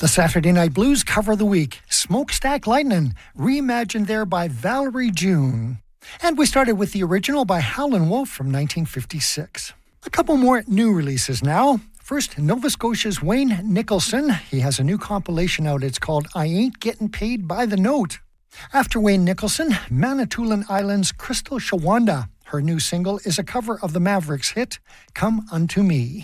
The Saturday Night Blues cover of the week, Smokestack Lightnin', reimagined there by Valerie June. And we started with the original by Howlin' Wolf from 1956. A couple more new releases now. First, Nova Scotia's Wayne Nicholson. He has a new compilation out. It's called I Ain't Getting Paid by the Note. After Wayne Nicholson, Manitoulin Island's Crystal Shawanda. Her new single is a cover of the Mavericks hit, Come Unto Me.